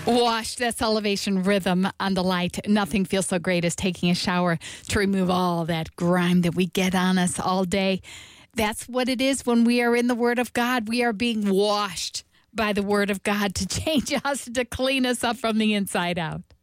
Wash, that's Elevation Rhythm on the light. Nothing feels so great as taking a shower to remove all that grime that we get on us all day. That's what it is when we are in the Word of God. We are being washed by the Word of God to change us, to clean us up from the inside out.